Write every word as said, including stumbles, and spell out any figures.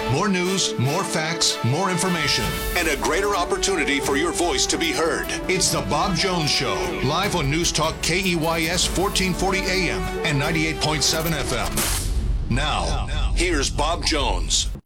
More news, more facts, more information, and a greater opportunity for your voice to be heard. It's the Bob Jones Show, live on News Talk K E Y S fourteen forty A M and ninety-eight point seven F M. Now, here's Bob Jones.